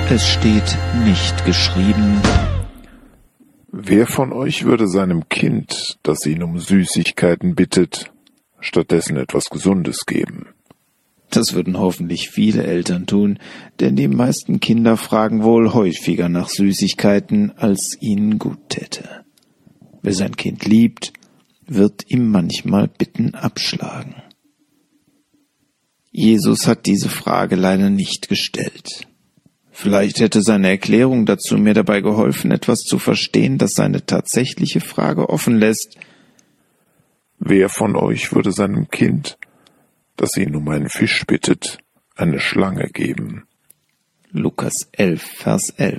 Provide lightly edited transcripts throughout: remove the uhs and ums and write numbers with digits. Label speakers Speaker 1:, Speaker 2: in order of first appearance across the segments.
Speaker 1: Es steht nicht geschrieben:
Speaker 2: Wer von euch würde seinem Kind, das ihn um Süßigkeiten bittet, stattdessen etwas Gesundes geben?
Speaker 1: Das würden hoffentlich viele Eltern tun, denn die meisten Kinder fragen wohl häufiger nach Süßigkeiten, als ihnen gut täte. Wer sein Kind liebt, wird ihm manchmal Bitten abschlagen. Jesus hat diese Frage leider nicht gestellt. Vielleicht hätte seine Erklärung dazu mir dabei geholfen, etwas zu verstehen, das seine tatsächliche Frage offen lässt.
Speaker 2: Wer von euch würde seinem Kind, das ihn um einen Fisch bittet, eine Schlange geben?
Speaker 1: Lukas 11, Vers 11.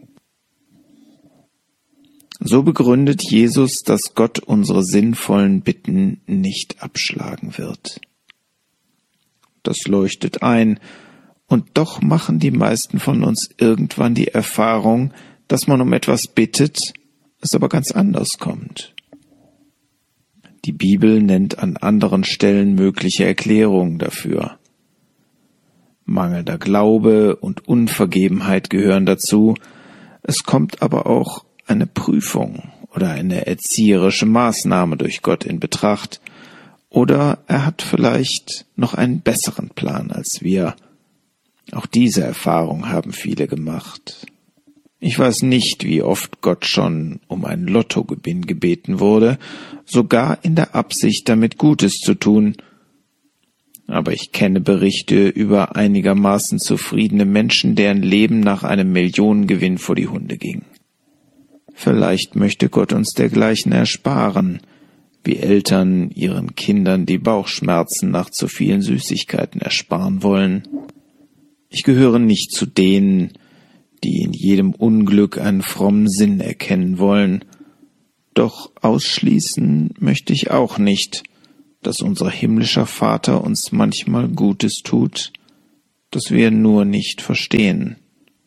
Speaker 1: So begründet Jesus, dass Gott unsere sinnvollen Bitten nicht abschlagen wird. Das leuchtet ein, und doch machen die meisten von uns irgendwann die Erfahrung, dass man um etwas bittet, es aber ganz anders kommt. Die Bibel nennt an anderen Stellen mögliche Erklärungen dafür. Mangelnder Glaube und Unvergebenheit gehören dazu. Es kommt aber auch eine Prüfung oder eine erzieherische Maßnahme durch Gott in Betracht. Oder er hat vielleicht noch einen besseren Plan als wir. Auch diese Erfahrung haben viele gemacht. Ich weiß nicht, wie oft Gott schon um einen Lottogewinn gebeten wurde, sogar in der Absicht, damit Gutes zu tun. Aber ich kenne Berichte über einigermaßen zufriedene Menschen, deren Leben nach einem Millionengewinn vor die Hunde ging. Vielleicht möchte Gott uns dergleichen ersparen, wie Eltern ihren Kindern die Bauchschmerzen nach zu vielen Süßigkeiten ersparen wollen. Ich gehöre nicht zu denen, die in jedem Unglück einen frommen Sinn erkennen wollen. Doch ausschließen möchte ich auch nicht, dass unser himmlischer Vater uns manchmal Gutes tut, das wir nur nicht verstehen.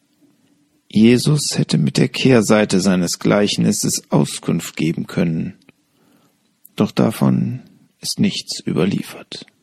Speaker 1: Jesus hätte mit der Kehrseite seines Gleichnisses Auskunft geben können, doch davon ist nichts überliefert.